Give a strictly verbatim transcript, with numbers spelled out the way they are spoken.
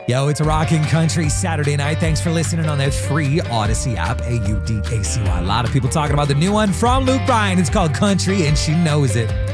Yo, it's a rockin' country Saturday night. Thanks for listening on that free Odyssey app, A U D A C Y. A lot of people talking about the new one from Luke Bryan. It's called Country, and she knows it.